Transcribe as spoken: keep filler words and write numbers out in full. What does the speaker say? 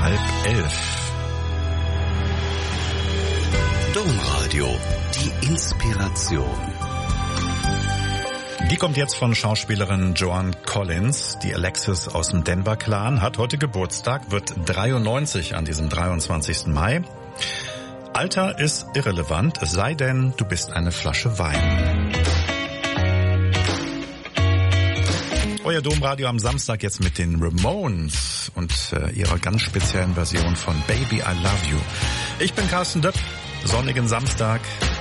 halb elf. Domradio, die Inspiration. Die kommt jetzt von Schauspielerin Joan Collins. Die Alexis aus dem Denver Clan hat heute Geburtstag, wird dreiundneunzig an diesem dreiundzwanzigsten Mai. Alter ist irrelevant, es sei denn, du bist eine Flasche Wein. Euer Domradio am Samstag jetzt mit den Ramones und äh, ihrer ganz speziellen Version von Baby I Love You. Ich bin Carsten Döpp, sonnigen Samstag.